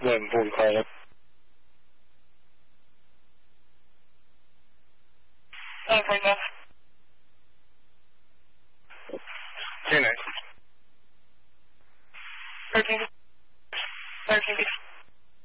很不愉快的。 回家。 进来。 2 2